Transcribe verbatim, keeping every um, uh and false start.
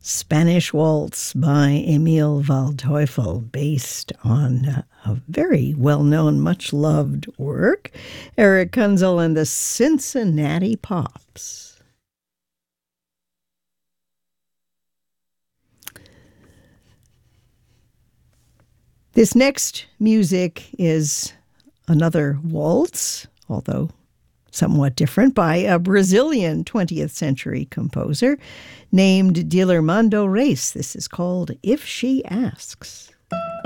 Spanish Waltz by Emil Waldteufel, based on a very well-known, much-loved work, Eric Kunzel and the Cincinnati Pops. This next music is another waltz, although somewhat different, by a Brazilian twentieth century composer named Dilermando Reis. This is called If She Asks.